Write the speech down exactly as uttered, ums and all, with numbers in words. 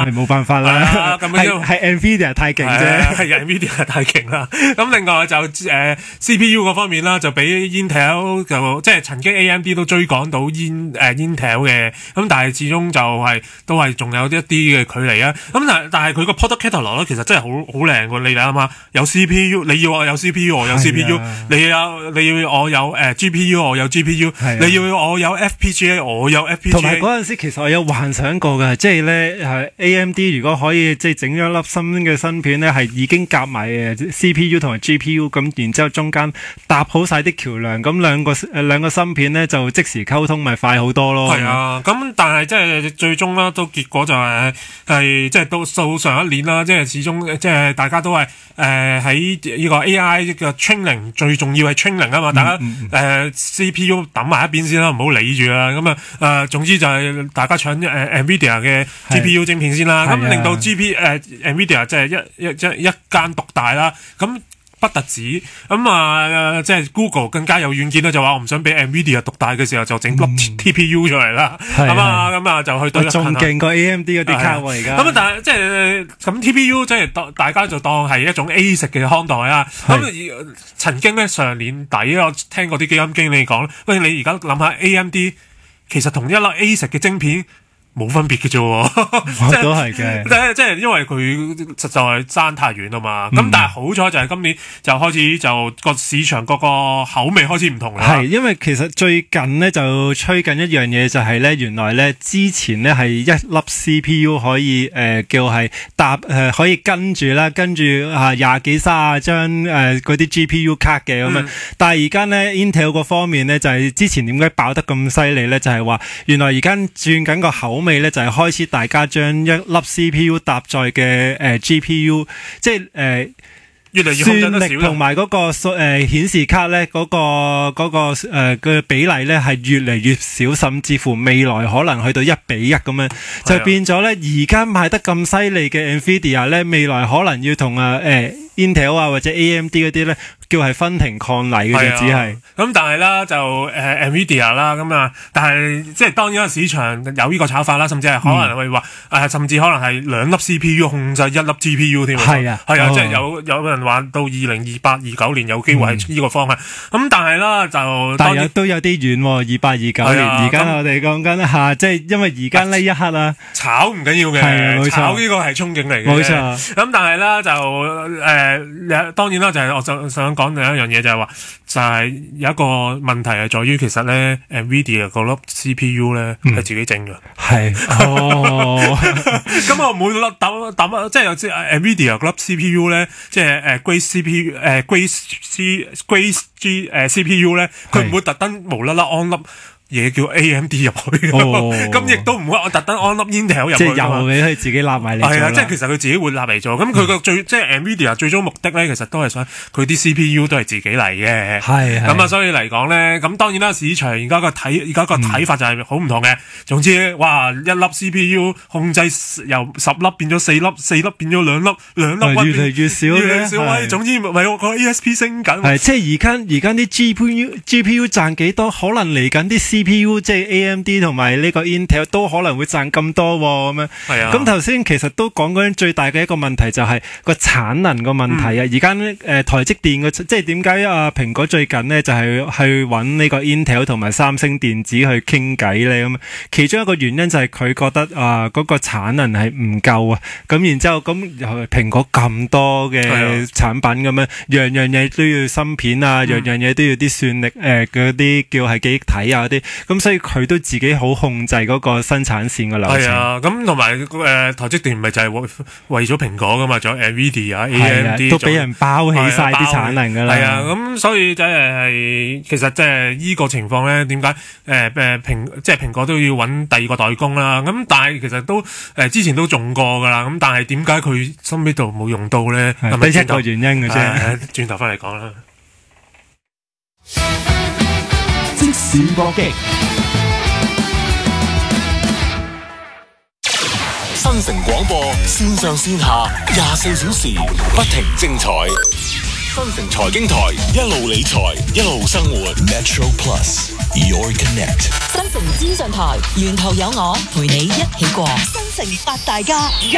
係冇辦法啦， 咁樣係 Nvidia 太勁啫， 係 Nvidia 太勁啦。咁另外就誒、呃、C P U 嗰方面啦，就俾 Intel 就即係曾經 A M D 都追趕到 In 誒、呃、Intel 嘅，咁但係始終就係、是、都係仲有一啲嘅距離啊。咁但但係佢個 product catalog 咧，其實真係好好靚喎。你諗下，有 C P U， 你要我有 C P U， 我有 C P U，、啊、你有你要我有誒、呃、G P U， 我有 G P U，、啊、你要我有 F P G A， 我有 F P G A。同埋嗰陣時其實我有幻想過嘅，即係咧係 A M D 如果可以即係整咗粒新嘅芯片咧，係已經夾埋誒 C P U 同埋 G P U， 咁然之後中間搭好晒啲橋梁，咁兩個誒兩個芯片咧就即時溝通，咪快好多咯。 係啊，咁但係即係最終啦，都結果就係係即係到數上一年啦，即係始終即係大家都係誒喺呢個 A I 嘅 training 最重要係 training 啊嘛，大家誒、嗯嗯呃、C P U 抌埋一邊先啦，唔好理住啦。咁啊誒總之就係大家搶誒、呃、Nvidia 嘅 G P U 晶片先啦，咁令到 G P 誒、呃、Nvidia 即係一一一一間獨大啦，咁。不特止咁啊，即係 Google 更加有遠見啦，就話我唔想俾 Nvidia 獨大嘅時候，就整粒 T P U 出嚟啦，咁啊咁啊就去對仲勁過 A M D 嗰啲卡位而家。 咁啊，但係即係咁 T P U 即係當大家就當係一種 A 食嘅看待啊。咁曾經咧上年底我聽過啲基金經理講，喂，你而家諗下 A M D 其實同一粒 A 食嘅晶片冇分別嘅啫， 即係都係嘅， 即係即係因為佢實在係爭太遠啊嘛。咁、嗯、但係好彩就係今年就開始就個市場嗰個口味開始唔同啦。 係因為其實最近咧就吹緊一樣嘢，就係咧原來咧之前咧係一粒 C P U 可以誒、呃、叫係搭誒、呃、可以跟住啦，跟住啊廿幾卅張誒嗰啲 G P U 卡嘅咁樣。嗯、但係而家咧 Intel 個方面咧就係、是、之前點解爆得咁犀利咧？就係、是、話原來而家轉緊個口味咧，就係開始大家將一粒 C P U 搭載嘅誒 G P U， 即係誒。呃越嚟越算力同埋嗰個誒顯示卡咧，嗰、嗰個嗰、嗰個誒嘅、呃、比例咧係越嚟越少，甚至乎未來可能去到一比一咁樣，就變咗咧而家賣得咁犀利嘅 Nvidia 咧，未來可能要同啊誒、呃、Intel 啊或者 A M D 嗰啲咧叫係分庭抗禮嘅啫，只係咁。 但係啦就誒、呃、Nvidia 啦咁啊，但係即係當然個市場有呢個炒法啦，甚至係可能會話誒、嗯呃，甚至可能係兩粒 C P U 控制一粒 G P U 添。 係啊， 係啊，哦、即係有有人話到二零二八、二九年有機會係呢個方向。咁、嗯、但係啦就， 但係都有啲遠、哦，二八二九年。而家、啊、我哋講緊下，即係因為而家呢一刻啊， 炒唔緊要嘅，炒呢個係憧憬嚟嘅。 冇錯。 咁但係啦就誒、呃，當然啦就係我想想講另一樣嘢就係話，就係、是、有一個問題係在於其實咧 Nvidia 嗰粒 C P U 咧係、嗯、自己整嘅。係哦。咁我每粒抌抌即係有即係 Nvidia 嗰粒 C P U 咧，即係誒 Grace C P U 誒 Grace G Grace G 誒 C P U 咧，佢唔會特登無啦啦安粒嘢叫 A M D 入去，咁亦都唔會我特登安粒 Intel 入去， 即係由你去自己立埋嚟做啦。 係啊，即係其實佢自己會立嚟做。咁佢個最即係 Nvidia 最終目的咧，其實都係想佢啲 C P U 都係自己嚟嘅。係咁啊，所以嚟講咧，咁當然啦，市場而家個睇而家個睇法就係好唔同嘅、嗯。總之，哇，一粒 C P U 控制由十粒變咗四粒，四粒變咗兩粒，兩粒越嚟越少， 越嚟越少。喂，總之咪我個 A S P 升緊。 係即係而家而家啲 G P U G P U 賺幾多？可能嚟緊啲 C P U 即係 A M D 同埋呢個 Intel 都可能會賺咁多咁樣。係啊。咁頭先其實都講緊最大嘅一個問題就係個產能個問題啊。而家誒台積電嘅即係點解啊蘋果最近呢就係、是、去揾呢個 Intel 同埋三星電子去傾偈咧咁。其中一個原因就係佢覺得啊嗰、呃那個產能係唔夠啊。咁然之後咁蘋果咁多嘅產品咁樣，樣樣嘢都要芯片啊，嗯、樣樣嘢都要啲算力誒嗰啲叫係記憶體啊嗰啲。咁所以佢都自己好控制嗰個生產線嘅流程。係啊，咁同埋誒台積電唔係就係為為咗蘋果噶嘛，仲有 Nvidia 啊、A M D 都俾人包起晒啲產能噶啦。 係啊，咁所以即係其實即係依個情況咧，點解誒誒蘋即係蘋果都要揾第二個代工啦？咁但係其實都誒、呃、之前都中過噶啦。咁但係點解佢心尾度冇用到咧？係咪一個原因嘅啫？轉頭翻嚟講啦。 即時搏擊，新城廣播線上線下廿四小時不停精彩。新城財經台一路理財一路生活。Metro Plus Your Connect。 新城資訊台沿途有我陪你一起過。新城八大家。